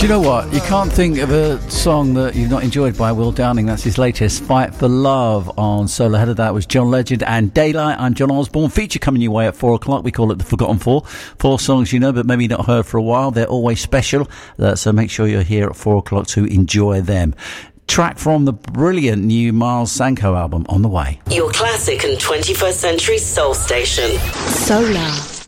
Do you know what? You can't think of a song that you've not enjoyed by Will Downing. That's his latest, Fight for Love, on Soul. Ahead of that was John Legend and Daylight. I'm John Osborne. Feature coming your way at 4 o'clock. We call it the Forgotten Four. 4 songs you know, but maybe not heard for a while. They're always special. So make sure you're here at 4 o'clock to enjoy them. Track from the brilliant new Miles Sanko album on the way. Your classic and 21st century soul station. Solar.